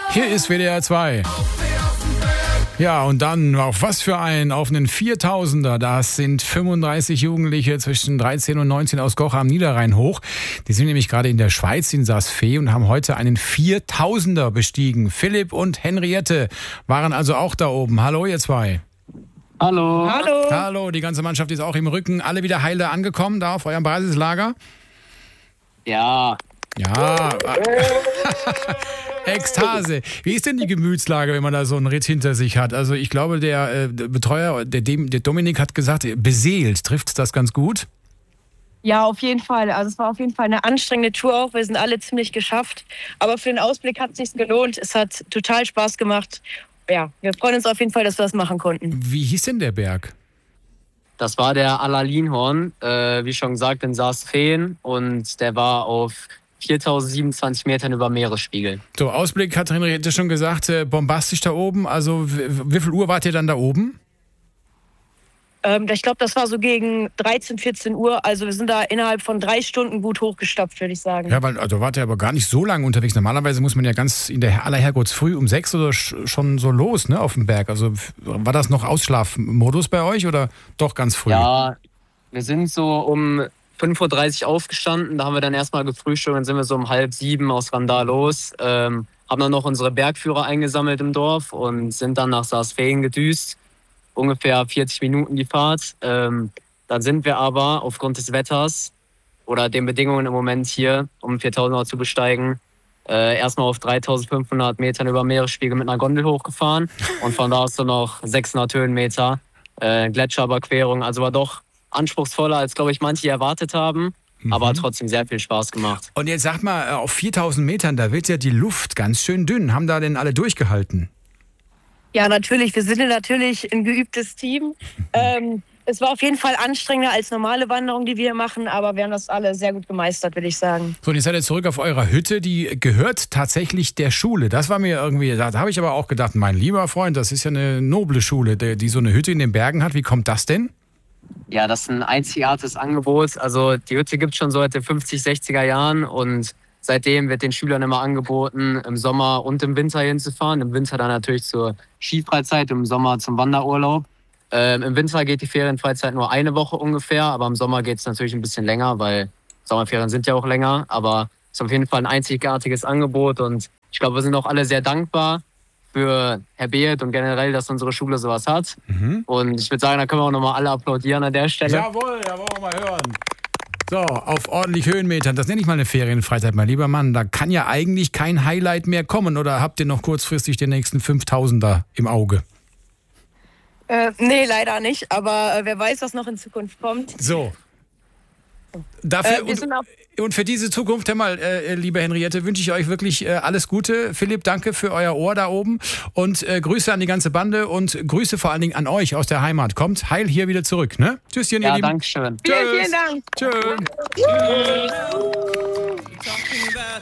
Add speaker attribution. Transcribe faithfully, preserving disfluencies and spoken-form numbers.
Speaker 1: Hier ist W D R zwei. Ja, und dann auf was für einen, auf einen viertausender. Das sind fünfunddreißig Jugendliche zwischen dreizehn und neunzehn aus Goch am Niederrhein hoch. Die sind nämlich gerade in der Schweiz, in Saas-Fee, und haben heute einen viertausender bestiegen. Philipp und Henriette waren also auch da oben. Hallo, ihr zwei.
Speaker 2: Hallo.
Speaker 3: Hallo.
Speaker 1: Hallo, die ganze Mannschaft ist auch im Rücken. Alle wieder heil da angekommen, da auf eurem Basislager?
Speaker 2: Ja.
Speaker 1: Ja. Ekstase. Wie ist denn die Gemütslage, wenn man da so einen Ritt hinter sich hat? Also ich glaube, der, äh, der Betreuer, der, der Dominik hat gesagt, beseelt. Trifft das ganz gut?
Speaker 3: Ja, auf jeden Fall. Also es war auf jeden Fall eine anstrengende Tour auch. Wir sind alle ziemlich geschafft. Aber für den Ausblick hat es sich gelohnt. Es hat total Spaß gemacht. Ja, wir freuen uns auf jeden Fall, dass wir das machen konnten.
Speaker 1: Wie hieß denn der Berg?
Speaker 2: Das war der Allerlinhorn, äh, wie schon gesagt, in Saas-Feen. Und der war auf viertausendsiebenundzwanzig Metern über Meeresspiegel.
Speaker 1: So, Ausblick hat Henriette schon gesagt, äh, bombastisch da oben. Also w- wie viel Uhr wart ihr dann da oben?
Speaker 3: Ähm, ich glaube, das war so gegen dreizehn, vierzehn Uhr. Also wir sind da innerhalb von drei Stunden gut hochgestapft, würde ich sagen.
Speaker 1: Ja, weil also wart ihr aber gar nicht so lange unterwegs. Normalerweise muss man ja ganz in der aller Herrgotts früh um sechs oder sch- schon so los, ne, auf dem Berg. Also f- war das noch Ausschlafmodus bei euch oder doch ganz früh?
Speaker 2: Ja, wir sind so um fünf Uhr dreißig aufgestanden. Da haben wir dann erstmal gefrühstückt. Dann sind wir so um halb sieben aus Randar los. Ähm, haben dann noch unsere Bergführer eingesammelt im Dorf und sind dann nach Saas-Feen gedüst. Ungefähr vierzig Minuten die Fahrt. Ähm, dann sind wir aber aufgrund des Wetters oder den Bedingungen im Moment hier, um viertausender zu besteigen, äh, erstmal auf dreitausendfünfhundert Metern über Meeresspiegel mit einer Gondel hochgefahren und von da aus dann noch sechshundert Höhenmeter äh, Gletscherüberquerung. Also war doch anspruchsvoller, als, glaube ich, manche erwartet haben, mhm. aber hat trotzdem sehr viel Spaß gemacht.
Speaker 1: Und jetzt sagt mal, auf viertausend Metern, da wird ja die Luft ganz schön dünn. Haben da denn alle durchgehalten?
Speaker 3: Ja, natürlich. Wir sind natürlich ein geübtes Team. Ähm, es war auf jeden Fall anstrengender als normale Wanderungen, die wir hier machen, aber wir haben das alle sehr gut gemeistert, würde ich sagen.
Speaker 1: So, und jetzt seid ihr zurück auf eurer Hütte, die gehört tatsächlich der Schule. Das war mir irgendwie, da habe ich aber auch gedacht, mein lieber Freund, das ist ja eine noble Schule, die, die so eine Hütte in den Bergen hat. Wie kommt das denn?
Speaker 2: Ja, das ist ein einzigartiges Angebot. Also die Hütte gibt es schon so seit den fünfzig, sechziger Jahren und seitdem wird den Schülern immer angeboten, im Sommer und im Winter hinzufahren. Im Winter dann natürlich zur Skifreizeit, im Sommer zum Wanderurlaub. Ähm, Im Winter geht die Ferienfreizeit nur eine Woche ungefähr, aber im Sommer geht es natürlich ein bisschen länger, weil Sommerferien sind ja auch länger. Aber es ist auf jeden Fall ein einzigartiges Angebot und ich glaube, wir sind auch alle sehr dankbar für Herr Beeth und generell, dass unsere Schule sowas hat. Mhm. Und ich würde sagen, da können wir auch nochmal alle applaudieren an der Stelle.
Speaker 1: Jawohl, ja, wollen wir mal hören. So, auf ordentlich Höhenmetern, das nenne ich mal eine Ferienfreizeit, mein lieber Mann. Da kann ja eigentlich kein Highlight mehr kommen. Oder habt ihr noch kurzfristig den nächsten fünftausender im Auge?
Speaker 3: Äh, nee, leider nicht. Aber äh, wer weiß, was noch in Zukunft kommt.
Speaker 1: So. Dafür
Speaker 3: Äh, wir sind auf
Speaker 1: und, und für diese Zukunft, hör mal, äh, liebe Henriette, wünsche ich euch wirklich äh, alles Gute. Philipp, danke für euer Ohr da oben. Und äh, Grüße an die ganze Bande und Grüße vor allen Dingen an euch aus der Heimat. Kommt heil hier wieder zurück, ne? Tschüsschen, ihr
Speaker 2: Ja,
Speaker 1: Lieben.
Speaker 2: danke schön.
Speaker 3: Vielen, vielen Dank.
Speaker 1: Tschüss. Tschüss.